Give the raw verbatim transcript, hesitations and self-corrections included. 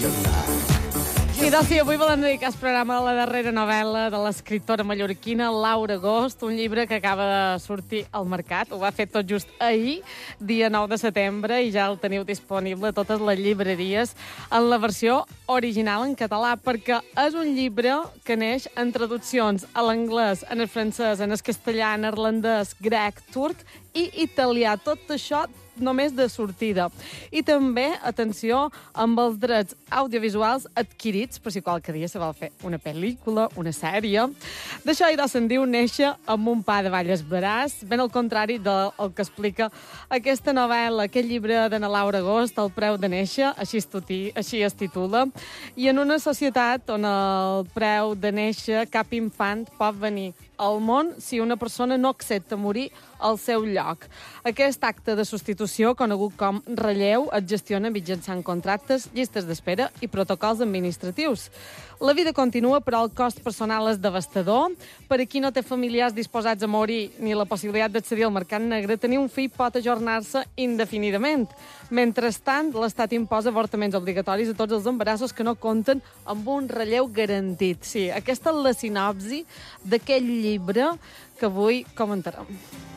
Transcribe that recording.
I doncs sí, avui volem dedicar el programa a la darrera novel·la de l'escriptora mallorquina Laura Agost, un llibre que acaba de sortir al mercat. Ho va fer tot just ahir, dia nou de setembre, i ja el teniu disponible a totes les llibreries en la versió original en català, perquè és un llibre que neix en traduccions a l'anglès, en el francès, en el castellà, en irlandès, grec, turc i italià. Tot això només de sortida. I també, atenció, amb els drets audiovisuals adquirits, per si qualque dia se vol fer una pel·lícula, una sèrie. D'això idò se'n diu néixer amb un pa de balles veràs, ben al contrari del que explica aquesta novel·la, aquest llibre de na Laura Agost, El preu de néixer, així es, tuti, així es titula, i en una societat on el preu de néixer cap infant pot venir al món si una persona no accepta morir al seu lloc. Aquest acte de substitució, conegut com relleu, es gestiona mitjançant contractes, llistes d'espera i protocols administratius. La vida continua, però el cost personal és devastador. Per a qui no té familiars disposats a morir ni la possibilitat d'accedir al mercat negre, tenir un fill pot ajornar-se indefinidament. Mentrestant, l'Estat imposa avortaments obligatoris a tots els embarassos que no compten amb un relleu garantit. Sí, aquesta és la sinopsi d'aquest llibre que avui comentarem.